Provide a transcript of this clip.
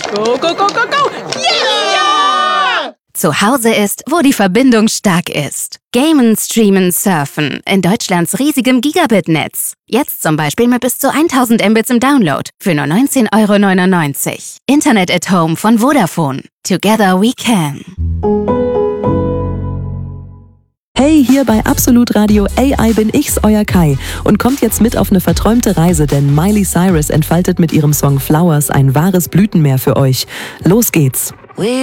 Go, go, go, go, go! Yeah! Zu Hause ist, wo die Verbindung stark ist. Gamen, streamen, surfen in Deutschlands riesigem Gigabit-Netz. Jetzt zum Beispiel mit bis zu 1000 Mbits im Download für nur 19,99 €. Internet at Home von Vodafone. Together we can. Hey, hier bei Absolut Radio AI bin ich's, euer Kai. Und kommt jetzt mit auf eine verträumte Reise, denn Miley Cyrus entfaltet mit ihrem Song Flowers ein wahres Blütenmeer für euch. Los geht's!